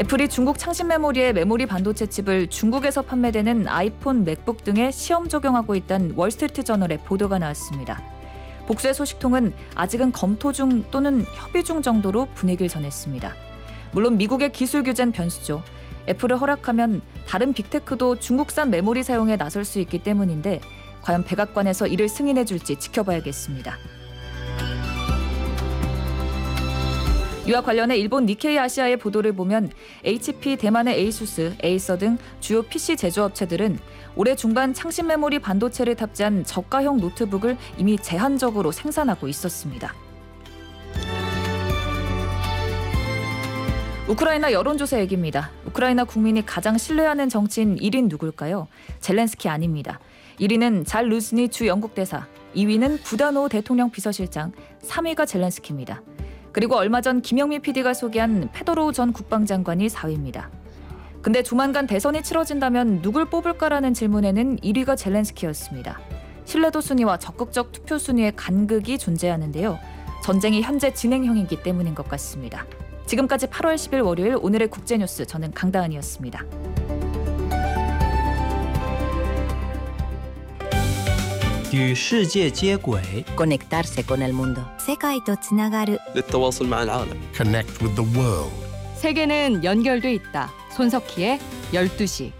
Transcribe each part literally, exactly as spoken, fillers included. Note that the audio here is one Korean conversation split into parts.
애플이 중국 창신 메모리의 메모리 반도체 칩을 중국에서 판매되는 아이폰, 맥북 등에 시험 적용하고 있다는 월스트리트 저널의 보도가 나왔습니다. 복수의 소식통은 아직은 검토 중 또는 협의 중 정도로 분위기를 전했습니다. 물론 미국의 기술 규제는 변수죠. 애플을 허락하면 다른 빅테크도 중국산 메모리 사용에 나설 수 있기 때문인데 과연 백악관에서 이를 승인해 줄지 지켜봐야겠습니다. 이와 관련해 일본 니케이 아시아의 보도를 보면 에이치피, 대만의 에이수스, 에이서 등 주요 피씨 제조업체들은 올해 중반 창신 메모리 반도체를 탑재한 저가형 노트북을 이미 제한적으로 생산하고 있었습니다. 우크라이나 여론조사 얘기입니다. 우크라이나 국민이 가장 신뢰하는 정치인 일 위는 누굴까요? 젤렌스키 아닙니다. 일 위는 잘 루스니 주 영국 대사, 이 위는 부다노 대통령 비서실장, 삼 위가 젤렌스키입니다. 그리고 얼마 전 김영미 피디가 소개한 페도로우 전 국방장관이 사 위입니다. 근데 조만간 대선이 치러진다면 누굴 뽑을까라는 질문에는 일 위가 젤렌스키였습니다. 신뢰도 순위와 적극적 투표 순위의 간극이 존재하는데요. 전쟁이 현재 진행형이기 때문인 것 같습니다. 지금까지 팔월 십일 월요일 오늘의 국제뉴스, 저는 강다은이었습니다. 与世界接轨 Conectarse con el mundo. 世界とつながる للتواصل مع العالم. Connect with the world. 세계는 연결돼 있다. 손석희의 열두 시.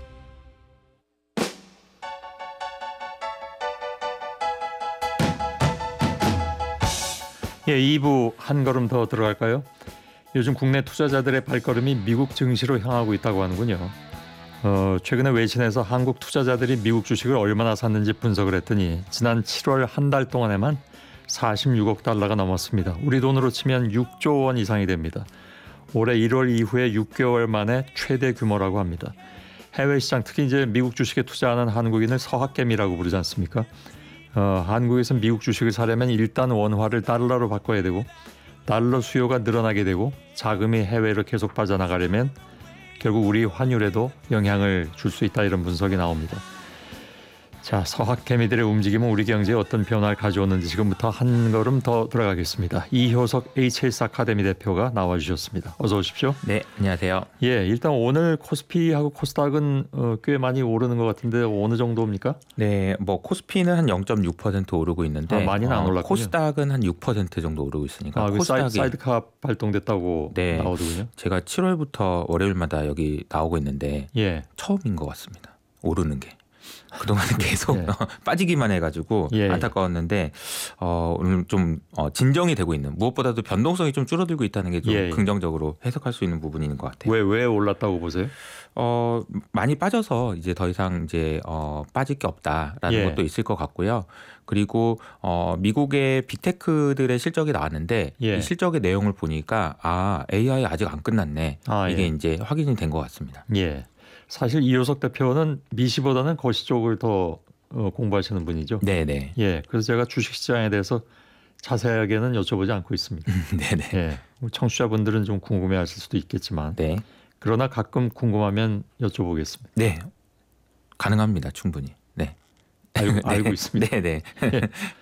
예, 이 부 한 걸음 더 들어갈까요? 요즘 국내 투자자들의 발걸음이 미국 증시로 향하고 있다고 하는군요. 어, 최근에 외신에서 한국 투자자들이 미국 주식을 얼마나 샀는지 분석을 했더니 지난 칠월 한 달 동안에만 사십육억 달러가 넘었습니다. 우리 돈으로 치면 육조 원 이상이 됩니다. 올해 일월 이후에 육 개월 만에 최대 규모라고 합니다. 해외 시장, 특히 이제 미국 주식에 투자하는 한국인을 서학개미라고 부르지 않습니까? 어, 한국에서 미국 주식을 사려면 일단 원화를 달러로 바꿔야 되고 달러 수요가 늘어나게 되고 자금이 해외로 계속 빠져나가려면 결국 우리 환율에도 영향을 줄 수 있다, 이런 분석이 나옵니다. 자, 서학개미들의 움직임은 우리 경제에 어떤 변화를 가져오는지 지금부터 한 걸음 더 들어가겠습니다. 이효석 에이치에스 아카데미 대표가 나와주셨습니다. 어서 오십시오. 네, 안녕하세요. 예, 일단 오늘 코스피하고 코스닥은 어, 꽤 많이 오르는 것 같은데 어느 정도입니까? 네, 뭐 코스피는 한 영 점 육 퍼센트 오르고 있는데 아, 많이는 안 올랐군요. 코스닥은 한 육 퍼센트 정도 오르고 있으니까. 아, 그 코스닥이 사이드카 발동됐다고 네, 나오더군요. 제가 칠월부터 월요일마다 여기 나오고 있는데 예. 처음인 것 같습니다. 오르는 게. 그동안은 계속 예. 빠지기만 해가지고 예. 안타까웠는데 어, 오늘 좀 어, 진정이 되고 있는, 무엇보다도 변동성이 좀 줄어들고 있다는 게 좀 예. 긍정적으로 해석할 수 있는 부분인 것 같아요. 왜, 왜 올랐다고 보세요? 어, 많이 빠져서 이제 더 이상 이제 어, 빠질 게 없다라는 예. 것도 있을 것 같고요. 그리고 어, 미국의 빅테크들의 실적이 나왔는데 예. 이 실적의 내용을 보니까 아, 에이아이 아직 안 끝났네. 아, 이게 예. 이제 확인이 된 것 같습니다. 예. 사실 이효석 대표는 미시보다는 거시 쪽을 더 어, 공부하시는 분이죠. 네네. 예, 그래서 제가 주식시장에 대해서 자세하게는 여쭤보지 않고 있습니다. 네네. 예, 청취자분들은 좀 궁금해하실 수도 있겠지만, 네. 그러나 가끔 궁금하면 여쭤보겠습니다. 네, 가능합니다, 충분히. 네, 알고, 네. 알고 있습니다. 네네. 예.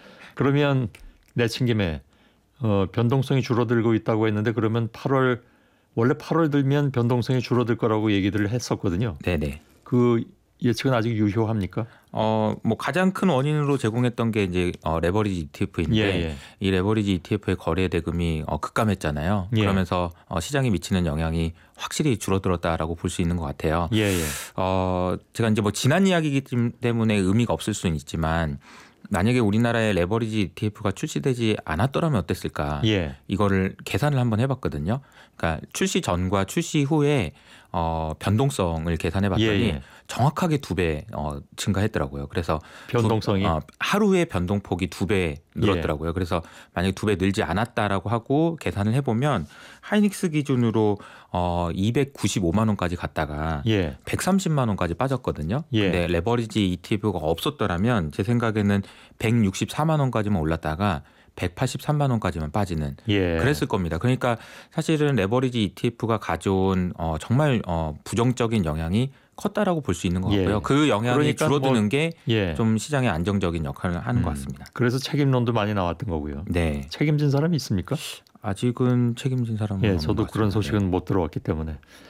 그러면 내친 김에 어, 변동성이 줄어들고 있다고 했는데 그러면 팔월 원래 팔월 들면 변동성이 줄어들 거라고 얘기들을 했었거든요. 네네. 그 예측은 아직 유효합니까? 어, 뭐 가장 큰 원인으로 제공했던 게 이제 어, 레버리지 이티에프인데 예, 예. 이 레버리지 이티에프의 거래 대금이 어, 급감했잖아요. 예. 그러면서 어, 시장에 미치는 영향이 확실히 줄어들었다라고 볼 수 있는 것 같아요. 예, 예. 어, 제가 이제 뭐 지난 이야기이기 때문에 의미가 없을 수는 있지만 만약에 우리나라에 레버리지 이티에프가 출시되지 않았더라면 어땠을까? 예. 이거를 계산을 한번 해봤거든요. 그러니까 출시 전과 출시 후에 어, 변동성을 계산해봤더니 예, 예. 정확하게 두 배 어, 증가했더라고요. 그래서 변동성이 두, 어, 하루의 변동폭이 두 배 늘었더라고요. 예. 그래서 만약에 두 배 늘지 않았다라고 하고 계산을 해보면 하이닉스 기준으로 어, 이백구십오만 원까지 갔다가 예. 백삼십만 원까지 빠졌거든요. 예. 근데 레버리지 이티에프가 없었더라면 제 생각에는 백육십사만 원까지만 올랐다가 백팔십삼만 원까지만 빠지는 예. 그랬을 겁니다. 그러니까 사실은 레버리지 이티에프가 가져온 어, 정말 어, 부정적인 영향이 컸다라고 볼 수 있는 것 같고요. 예. 그 영향이 그러니까 줄어드는 뭐, 게 좀 예. 시장에 안정적인 역할을 하는 음, 것 같습니다. 그래서 책임론도 많이 나왔던 거고요. 네, 책임진 사람이 있습니까? 아직은 책임진 사람은 예, 없는 저도 것 그런 같습니다. 소식은 네. 못 들어왔기 때문에.